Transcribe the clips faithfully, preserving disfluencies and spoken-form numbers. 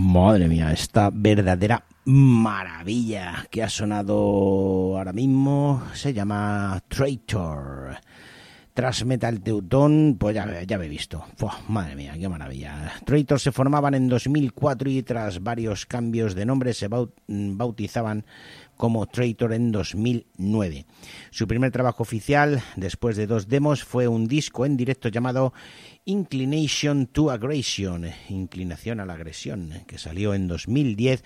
Madre mía, esta verdadera maravilla que ha sonado ahora mismo se llama Traitor. Tras Metal Teuton, pues ya, ya me he visto. Uf, madre mía, qué maravilla. Traitor se formaban en dos mil cuatro y tras varios cambios de nombre se bautizaban como Traitor en dos mil nueve. Su primer trabajo oficial, después de dos demos, fue un disco en directo llamado Inclination to Aggression, Inclinación a la Agresión, que salió en dos mil diez,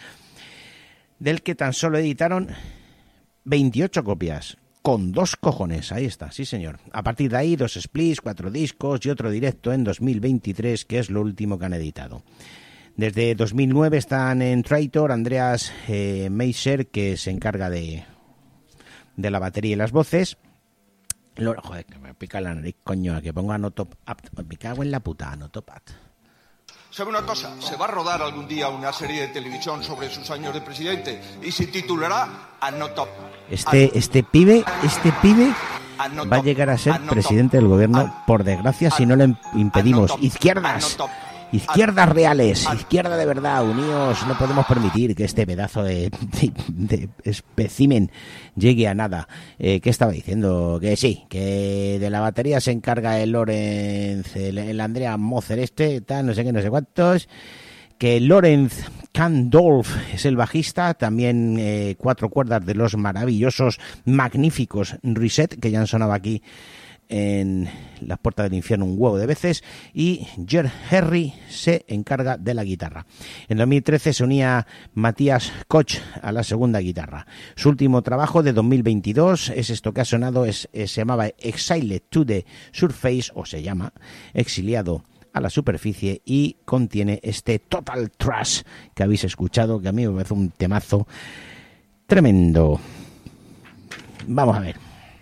del que tan solo editaron veintiocho copias. Con dos cojones, ahí está, sí señor. A partir de ahí, dos splits, cuatro discos y otro directo en dos mil veintitrés, que es lo último que han editado. Desde dos mil nueve están en Traitor Andreas eh, Meiser, que se encarga de, de la batería y las voces. Lo, joder, que me pica la nariz, coño, que ponga Anotop Apt. Me cago en la puta, Anotop Apt. ¿Sabe una cosa? Se va a rodar algún día una serie de televisión sobre sus años de presidente y se titulará Anotop. Este, este pibe, este pibe va a llegar a ser presidente del gobierno, por desgracia, si no le impedimos. Izquierdas, izquierdas reales, izquierda de verdad, unidos, no podemos permitir que este pedazo de, de, de espécimen llegue a nada. Eh, ¿Qué estaba diciendo? Que sí, que de la batería se encarga el Lorenz, el, el Andrea Moser este, tal, no sé qué, no sé cuántos. Que Lorenz Kandolf es el bajista, también eh, cuatro cuerdas de los maravillosos, magníficos Reset, que ya han sonado aquí en Las Puertas del Infierno un huevo de veces, y Jer Harry se encarga de la guitarra. En dos mil trece se unía Matías Koch a la segunda guitarra. Su último trabajo de dos mil veintidós es esto que ha sonado, es, es, se llamaba Exiled to the Surface, o se llama Exiliado a la superficie, y contiene este Total Trash que habéis escuchado, que a mí me parece un temazo tremendo. Vamos a ver.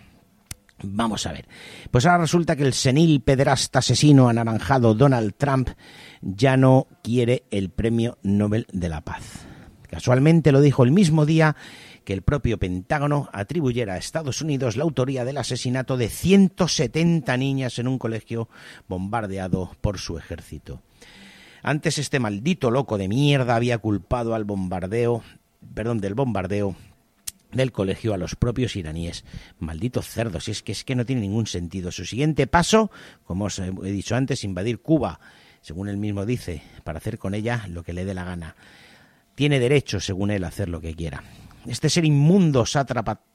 Vamos a ver. Pues ahora resulta que el senil pederasta asesino anaranjado Donald Trump ya no quiere el Premio Nobel de la Paz. Casualmente lo dijo el mismo día que el propio Pentágono atribuyera a Estados Unidos la autoría del asesinato de ciento setenta niñas en un colegio bombardeado por su ejército. Antes este maldito loco de mierda había culpado al bombardeo, perdón, del bombardeo del colegio a los propios iraníes. Malditos cerdos, es que es que no tiene ningún sentido. Su siguiente paso, como os he dicho antes, invadir Cuba, según él mismo dice, para hacer con ella lo que le dé la gana. Tiene derecho, según él, a hacer lo que quiera. Este ser inmundo, sátrapa,